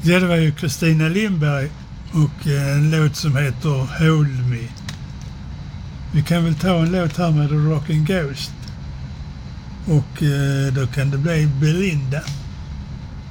Ja, det var ju Kristina Lindberg och en låt som heter Hold Me. Vi kan väl ta en låt här med The Rockin' Ghost. Och då kan det bli Belinda.